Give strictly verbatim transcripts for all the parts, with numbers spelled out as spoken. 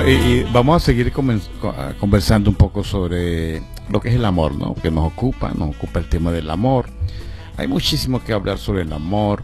y, y vamos a seguir conversando un poco sobre lo que es el amor, ¿no? Que nos ocupa, nos ocupa el tema del amor. Hay muchísimo que hablar sobre el amor.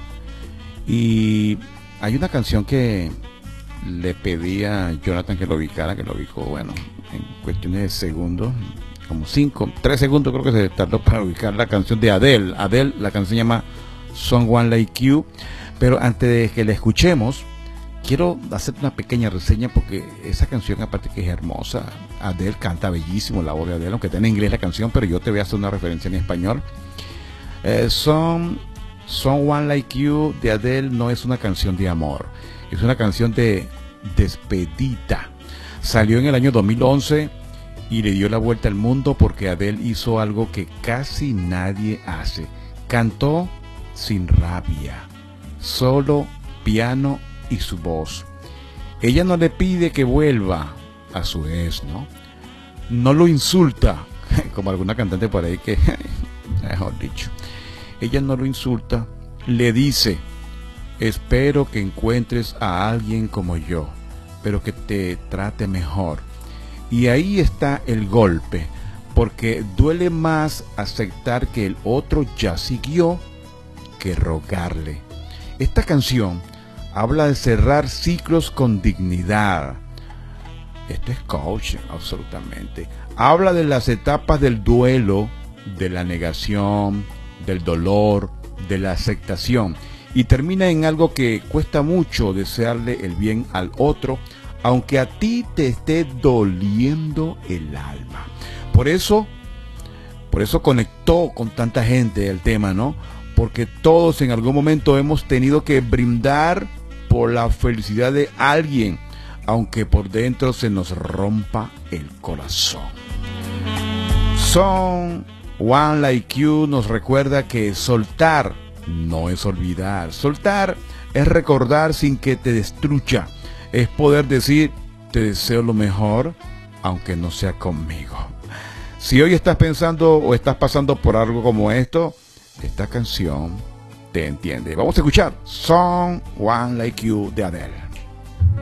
Y hay una canción que le pedí a Jonathan que lo ubicara, que lo ubicó, bueno, en cuestiones de segundos, como cinco, tres segundos creo que se tardó para ubicar la canción de Adele. Adele, la canción se llama Someone Like You. Pero antes de que la escuchemos, quiero hacer una pequeña reseña porque esa canción, aparte que es hermosa, Adele canta bellísimo, la voz de Adele, aunque está en inglés la canción, pero yo te voy a hacer una referencia en español. Eh, Some, Someone Like You de Adele no es una canción de amor, es una canción de despedida. Salió en el año dos mil once y le dio la vuelta al mundo porque Adele hizo algo que casi nadie hace. Cantó sin rabia, solo piano y su voz. Ella no le pide que vuelva a su ex, ¿no? No lo insulta, como alguna cantante por ahí que, mejor dicho, ella no lo insulta, le dice: espero que encuentres a alguien como yo, pero que te trate mejor. Y ahí está el golpe, porque duele más aceptar que el otro ya siguió que rogarle. Esta canción habla de cerrar ciclos con dignidad. Esto es coaching, absolutamente. Habla de las etapas del duelo, de la negación, del dolor, de la aceptación. Y termina en algo que cuesta mucho: desearle el bien al otro, aunque a ti te esté doliendo el alma. Por eso, por eso conectó con tanta gente el tema, ¿no? Porque todos en algún momento hemos tenido que brindar por la felicidad de alguien, aunque por dentro se nos rompa el corazón. Someone Like You nos recuerda que soltar no es olvidar. Soltar es recordar sin que te destruya. Es poder decir: te deseo lo mejor, aunque no sea conmigo. Si hoy estás pensando o estás pasando por algo como esto, esta canción te entiende. Vamos a escuchar Someone Like You de Adele.